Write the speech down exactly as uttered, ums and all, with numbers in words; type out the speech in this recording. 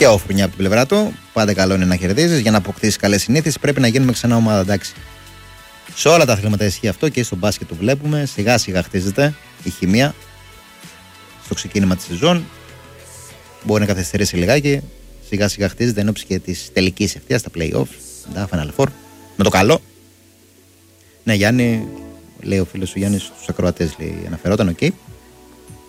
Και ο Φουρνιά από την πλευρά του. Πάντα καλό είναι να κερδίζεις. Για να αποκτήσεις καλές συνήθειες πρέπει να γίνουμε ξανά ομάδα, εντάξει. Σε όλα τα αθλήματα ισχύει αυτό και στο μπάσκετ το βλέπουμε. Σιγά σιγά χτίζεται η χημεία στο ξεκίνημα της σεζόν. Μπορεί να καθυστερήσει λιγάκι. Σιγά σιγά χτίζεται ενόψει και της τελικής ευθείας στα play-off. Τα Final Four. Με το καλό. Ναι, Γιάννη, λέει ο φίλος του Γιάννης στους ακροατές, λέει, αναφερόταν, οκ. Okay.